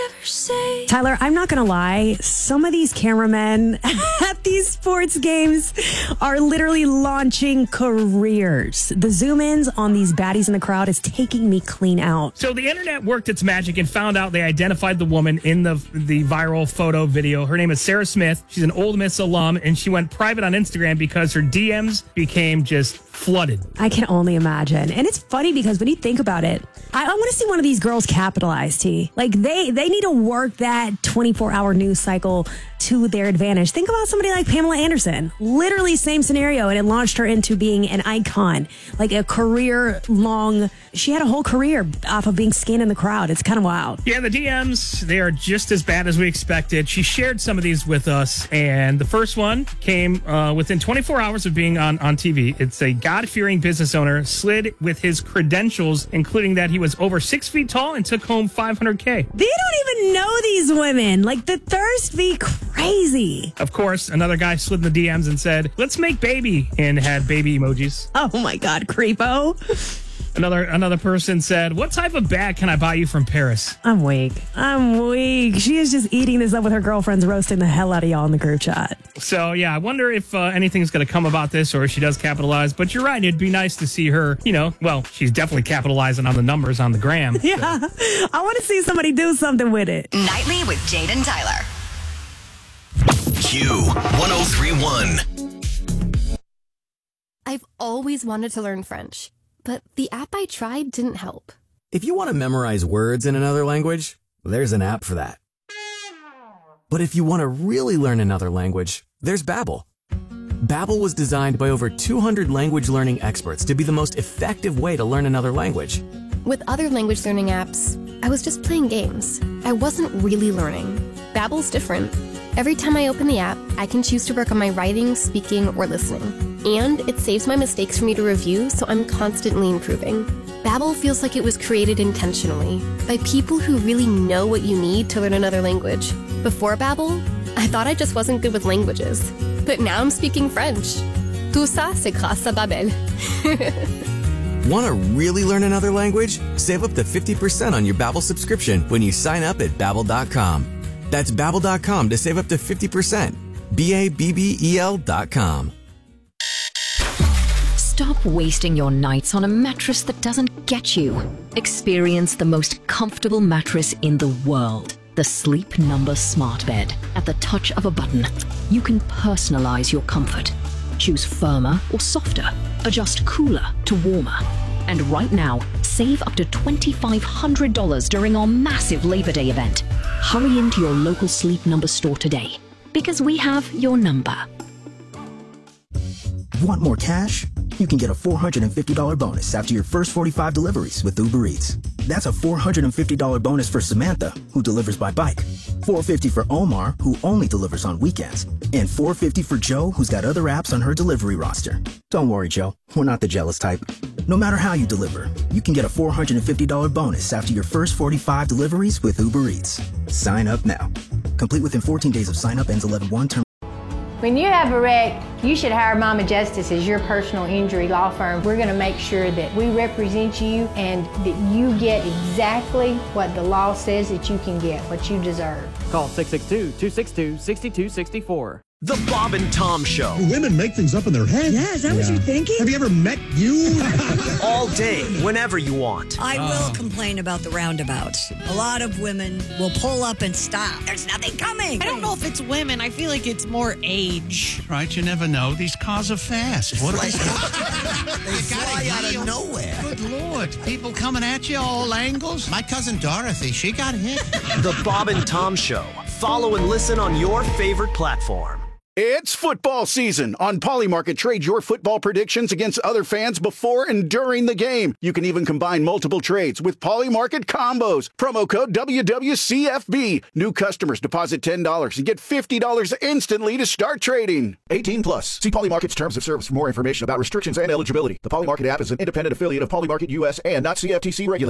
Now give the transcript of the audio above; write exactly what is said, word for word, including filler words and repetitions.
Tyler, I'm not going to lie. Some of these cameramen at these sports games are literally launching careers. The zoom ins on these baddies in the crowd is taking me clean out. So the internet worked its magic and found out they identified the woman in the the viral photo video. Her name is Sarah Smith. She's an Ole Miss alum, and she went private on Instagram because her D Ms became just flooded. I can only imagine. And it's funny because when you think about it, I, I want to see one of these girls capitalize, T. Like, they, they need to work that twenty-four hour news cycle to their advantage. Think about somebody like Pamela Anderson. Literally same scenario, and it launched her into being an icon. Like a career-long... She had a whole career off of being scanned in the crowd. It's kind of wild. Yeah, the D Ms, they are just as bad as we expected. She shared some of these with us, and the first one came uh, within twenty-four hours of being on, on T V. It's a God-fearing business owner slid with his credentials, including that he was over six feet tall and took home five hundred K. They don't even know these women. Like, the thirst be crazy. Of course, another guy slid in the D Ms and said, "Let's make baby," and had baby emojis. Oh my God, creepo. Another another person said, "What type of bag can I buy you from Paris?" I'm weak. I'm weak. She is just eating this up with her girlfriends, roasting the hell out of y'all in the group chat. So, yeah, I wonder if uh, anything's going to come about this or if she does capitalize. But you're right. It'd be nice to see her, you know, well, she's definitely capitalizing on the numbers on the gram. Yeah. So. I want to see somebody do something with it. Nightly with Jade and Tyler. Q one oh three point one. I've always wanted to learn French, but the app I tried didn't help. If you want to memorize words in another language, there's an app for that. But if you want to really learn another language, there's Babbel. Babbel was designed by over two hundred language learning experts to be the most effective way to learn another language. With other language learning apps, I was just playing games. I wasn't really learning. Babbel's different. Every time I open the app, I can choose to work on my writing, speaking, or listening. And it saves my mistakes for me to review, so I'm constantly improving. Babbel feels like it was created intentionally by people who really know what you need to learn another language. Before Babbel, I thought I just wasn't good with languages. But now I'm speaking French. Tout ça, c'est grâce à Babbel. Want to really learn another language? Save up to fifty percent on your Babbel subscription when you sign up at Babbel dot com. That's Babbel dot com to save up to fifty percent. B A B B E L dot com. Stop wasting your nights on a mattress that doesn't get you. Experience the most comfortable mattress in the world. The Sleep Number Smart Bed. At the touch of a button, you can personalize your comfort. Choose firmer or softer. Adjust cooler to warmer. And right now, save up to twenty-five hundred dollars during our massive Labor Day event. Hurry into your local Sleep Number store today, because we have your number. Want more cash? You can get a four hundred fifty dollars bonus after your first forty-five deliveries with Uber Eats. That's a four hundred fifty dollars bonus for Samantha, who delivers by bike, four hundred fifty dollars for Omar, who only delivers on weekends, and four hundred fifty dollars for Joe, who's got other apps on her delivery roster. Don't worry, Joe. We're not the jealous type. No matter how you deliver, you can get a four hundred fifty dollars bonus after your first forty-five deliveries with Uber Eats. Sign up now. Complete within fourteen days of sign up, ends eleven one. Term. When you have a wreck, you should hire Mama Justice as your personal injury law firm. We're going to make sure that we represent you and that you get exactly what the law says that you can get, what you deserve. Call six six two, two six two, six two six four. The Bob and Tom Show. Women make things up in their head. Yeah, is that yeah. what you're thinking? Have you ever met you? All day, whenever you want. I will complain about the roundabouts. A lot of women will pull up and stop. There's nothing coming. I don't know if it's women. I feel like it's more age. Right, you never know. These cars are fast. What they fly out of nowhere. Good Lord. People coming at you all angles. My cousin Dorothy, she got hit. The Bob and Tom Show. Follow and listen on your favorite platform. It's football season. On Polymarket, trade your football predictions against other fans before and during the game. You can even combine multiple trades with Polymarket combos. Promo code W W C F B. New customers deposit ten dollars and get fifty dollars instantly to start trading. eighteen plus. See Polymarket's terms of service for more information about restrictions and eligibility. The Polymarket app is an independent affiliate of Polymarket U S and not C F T C regulated.